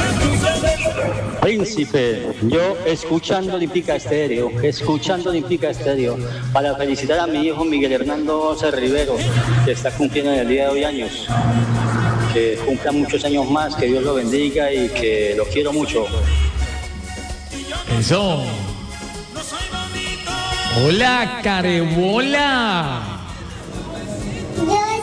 Príncipe, yo escuchando Olímpica Estéreo, para felicitar a mi hijo Miguel Hernando C. Rivero, que está cumpliendo en el día de hoy años. Que cumpla muchos años más, que Dios lo bendiga y que lo quiero mucho. Eso. Hola, Carebola. Yo